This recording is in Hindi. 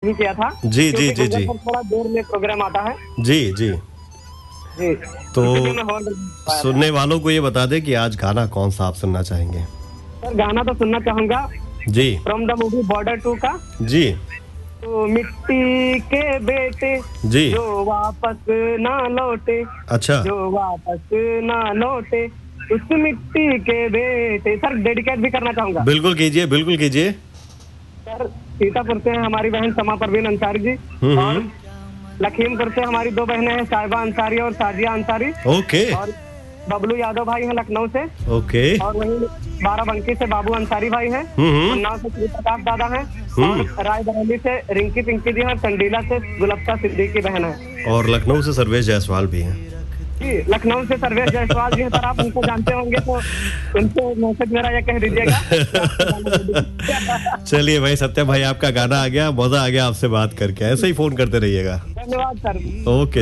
बुकिंग किया था। जी जी जी जी। थोड़ा देर में प्रोग्राम आता है जी जी। जी। तो इसलिए मैं हॉल नहीं पाया सुनने वालों को ये बता दे कि आज गाना कौन सा आप सुनना चाहेंगे। सर गाना तो सुनना चाहूंगा जी फ्रॉम द मूवी बॉर्डर 2 का, जी तो मिट्टी के बेटे जी। जो वापस ना लौटे, अच्छा, जो वापस ना लौटे उस मिट्टी के बेटे। सर डेडिकेट भी करना चाहूंगा। बिल्कुल कीजिए, बिल्कुल कीजिए। सर सीतापुर से हमारी बहन समा परवीन अंसारी जी, और लखीमपुर से हमारी 2 बहनें हैं, साहिबा अंसारी और साजिया अंसारी, ओके और बबलू यादव भाई हैं लखनऊ से, ओके। और वहीं बाराबंकी से बाबू अंसारी भाई हैं, उन्नाव से श्री प्रताप दादा हैं, और रायबरेली से रिंकी पिंकी जी हैं, चंडीला से गुलफ्ता सिद्दीकी बहन है, और लखनऊ से सर्वेश जायसवाल भी हैं। जी लखनऊ से सर्वेश जायसवाल जी हैं। सर आप उनको जानते होंगे तो उनसे मैसेज मेरा ये कह दीजिएगा। चलिए भाई सत्या भाई, आपका गाना आ गया, मजा आ गया आपसे बात करके। ऐसे ही फोन करते रहिएगा। धन्यवाद सर। ओके।